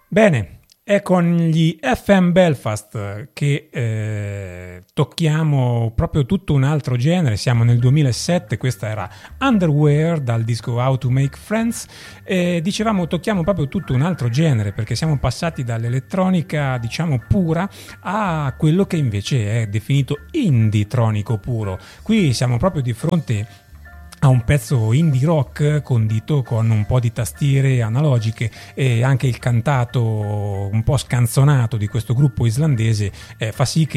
Bene, è con gli FM Belfast che tocchiamo proprio tutto un altro genere. Siamo nel 2007, questa era Underwear dal disco How to Make Friends. Dicevamo tocchiamo proprio tutto un altro genere, perché siamo passati dall'elettronica diciamo pura a quello che invece è definito indie-tronico puro. Qui siamo proprio di fronte a un pezzo indie rock condito con un po' di tastiere analogiche, e anche il cantato un po' scanzonato di questo gruppo islandese fa sì che